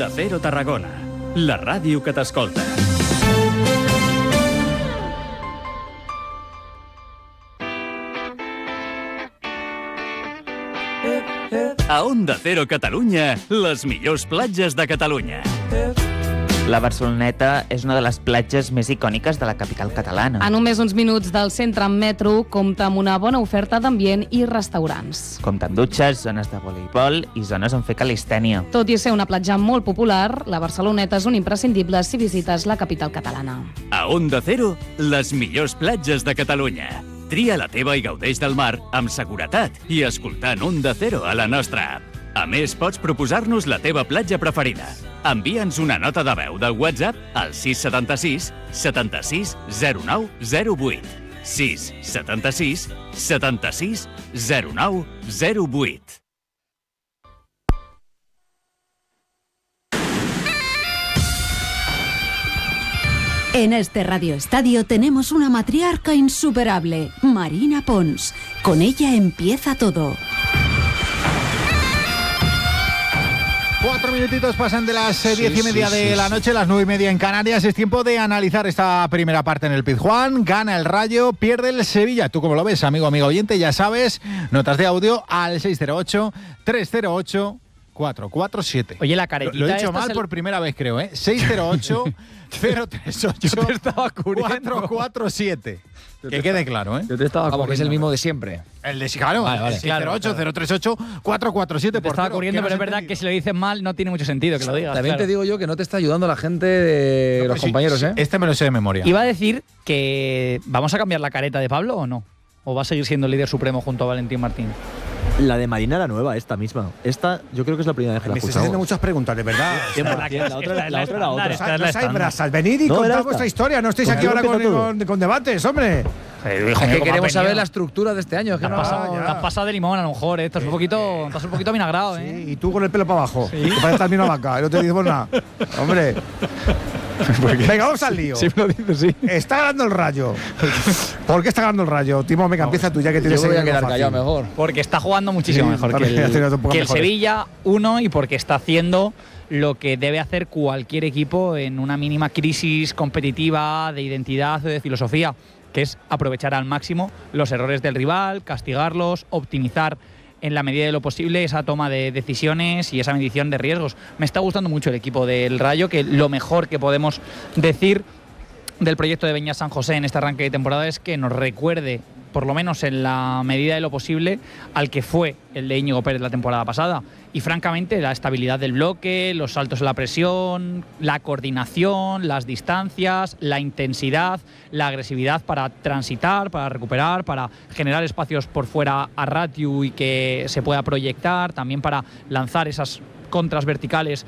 Onda Cero Tarragona, la ràdio que t'escolta. A Onda Cero Catalunya, les millors platges de Catalunya. La Barceloneta és una de les platges més icòniques de la capital catalana. A només uns minuts del centre en metro, compta amb una bona oferta d'ambient i restaurants. Compta amb dutxes, zones de voleibol i zones on fer calistènia. Tot i ser una platja molt popular, la Barceloneta és un imprescindible si visites la capital catalana. A Onda Cero, les millors platges de Catalunya. Tria la teva i gaudeix del mar amb seguretat i escoltant Onda Cero a la nostra app. A més, pots proposar-nos la teva platja preferida. Envia'ns una nota de veu del WhatsApp al 676 76 09 08. 676 76 09 08. En este Radio Estadio tenemos una matriarca insuperable, Marina Pons. Con ella empieza todo. 4 minutitos pasan de las 10:30 de la noche, las 9:30 en Canarias. Es tiempo de analizar esta primera parte en el Pizjuán. Gana el Rayo, pierde el Sevilla. ¿Tú cómo lo ves, amigo oyente? Ya sabes, notas de audio al 608-308-447. Oye, la caretita... Lo he dicho mal por primera vez, creo, ¿eh? 608-038-447. Que quede claro, ¿eh? Yo te estaba Vamos, que es el mismo de siempre. El de claro, vale. 608-038-447. Te estaba cubriendo, pero es verdad que si lo dices mal no tiene mucho sentido que lo digas. También te digo yo que no te está ayudando la gente de los compañeros, ¿eh? Este me lo sé de memoria. Iba a decir que ¿vamos a cambiar la careta de Pablo o no? ¿O va a seguir siendo el líder supremo junto a Valentín Martín? La de Marina era nueva, esta misma. Esta yo creo que es la primera vez que la Me estáis escuchamos. haciendo muchas preguntas, de verdad. La otra era otra. No hay brasas. Venid y contad vuestra historia. No estáis aquí ahora con debates, hombre. Es que queremos saber la estructura de este año. Te has pasado de limón a lo mejor, ¿eh? Estás un poquito vinagrado, ¿eh? Sí, y tú con el pelo para abajo. Sí. Que pareces también una vaca. No te decimos nada. Hombre. Venga, vamos al lío. Sí, me lo dices, sí. Está ganando el Rayo. ¿Por qué está ganando el Rayo? Timo, venga, empieza tú ya que tienes... Yo voy a quedar callado mejor. Porque está jugando muchísimo mejor que el Sevilla, y porque está haciendo lo que debe hacer cualquier equipo en una mínima crisis competitiva, de identidad o de filosofía, que es aprovechar al máximo los errores del rival, castigarlos, optimizar en la medida de lo posible esa toma de decisiones y esa medición de riesgos. Me está gustando mucho el equipo del Rayo, que lo mejor que podemos decir del proyecto de Beñat San José en este arranque de temporada es que nos recuerde, por lo menos en la medida de lo posible, al que fue el de Íñigo Pérez la temporada pasada. Y francamente, la estabilidad del bloque, los saltos en la presión, la coordinación, las distancias, la intensidad, la agresividad para transitar, para recuperar, para generar espacios por fuera a Ratiu y que se pueda proyectar, también para lanzar esas contras verticales